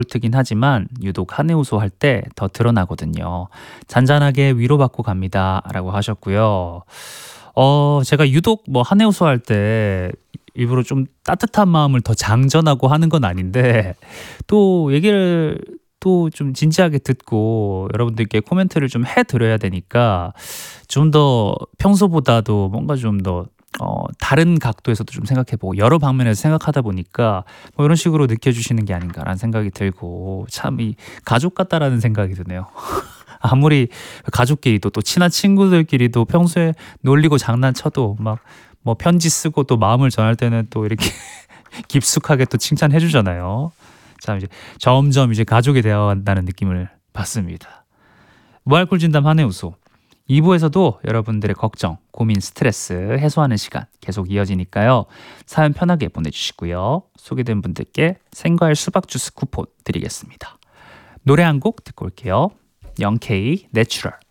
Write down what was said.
트긴 하지만 유독 한해우소 할 때 더 드러나거든요. 잔잔하게 위로받고 갑니다. 라고 하셨고요. 제가 유독 뭐 한해우소 할 때 일부러 좀 따뜻한 마음을 더 장전하고 하는 건 아닌데 또 얘기를 또 좀 진지하게 듣고 여러분들께 코멘트를 좀 해드려야 되니까 좀 더 평소보다도 뭔가 좀 더 다른 각도에서도 좀 생각해보고 여러 방면에서 생각하다 보니까 뭐 이런 식으로 느껴주시는 게 아닌가라는 생각이 들고 참 이 가족 같다라는 생각이 드네요. 아무리 가족끼리도 또 친한 친구들끼리도 평소에 놀리고 장난쳐도 막 뭐 편지 쓰고 또 마음을 전할 때는 또 이렇게 깊숙하게 또 칭찬해 주잖아요. 참 이제 점점 이제 가족이 되어 간다는 느낌을 받습니다. 무알콜 진담 한해우소 2부에서도 여러분들의 걱정, 고민, 스트레스 해소하는 시간 계속 이어지니까요. 사연 편하게 보내주시고요. 소개된 분들께 생과일 수박 주스 쿠폰 드리겠습니다. 노래 한 곡 듣고 올게요. 영케이 내추럴.